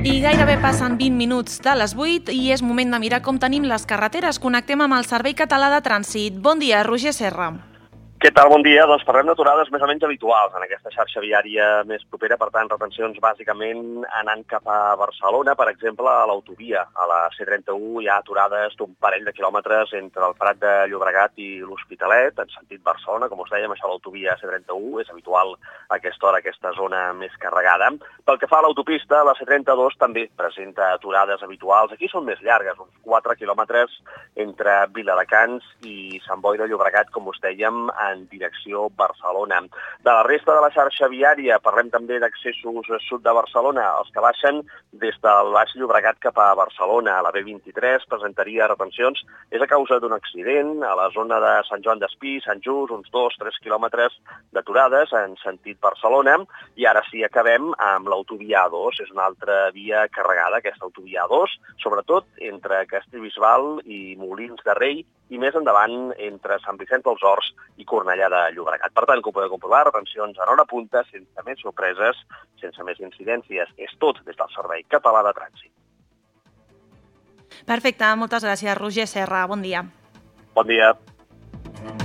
I gairebé passen 20 minuts de les 8 i és moment de mirar com tenim les carreteres. Connectem amb el Servei Català de Trànsit. Bon dia, Roger Serra. Què tal? Bon dia. Doncs parlem d'aturades més o menys habituals en aquesta xarxa viària més propera, per tant, retencions bàsicament anant cap a Barcelona, per exemple, a l'autovia. A la C31 hi ha aturades d'un parell de quilòmetres entre el Prat de Llobregat i l'Hospitalet, en sentit Barcelona, com us dèiem, això a l'autovia C31, és habitual a aquesta hora, aquesta zona més carregada. Pel que fa a l'autopista, la C32 també presenta aturades habituals. Aquí són més llargues, uns 4 quilòmetres entre Viladecans i Sant Boi de Llobregat, com us dèiem, en direcció Barcelona. De la resta de la xarxa viària, parlem també d'accessos sud de Barcelona. Els que baixen des del Baix Llobregat cap a Barcelona, a la B23, presentaria retencions. És a causa d'un accident a la zona de Sant Joan d'Espí, Sant Just, uns 2-3 quilòmetres d'aturades en sentit Barcelona. I ara sí acabem amb l'autovia A2. És una altra via carregada, aquesta autovia A2, sobretot entre Castellbisbal i Molins de Rei, i més endavant entre Sant Vicenç dels Horts i Cornellà de Llobregat. Per tant, com podeu comprovar, retencions en hora punta, sense més sorpreses, sense més incidències. És tot des del Servei Català de Trànsit. Perfecte, moltes gràcies, Roger Serra. Bon dia. Bon dia.